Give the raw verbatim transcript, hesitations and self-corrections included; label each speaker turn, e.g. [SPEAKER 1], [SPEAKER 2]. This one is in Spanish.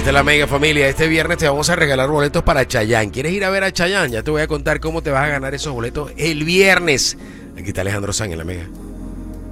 [SPEAKER 1] Esta es la Mega Familia. Este viernes te vamos a regalar boletos para Chayanne. ¿Quieres ir a ver a Chayanne? Ya te voy a contar cómo te vas a ganar esos boletos el viernes. Aquí está Alejandro Sanz en la Mega.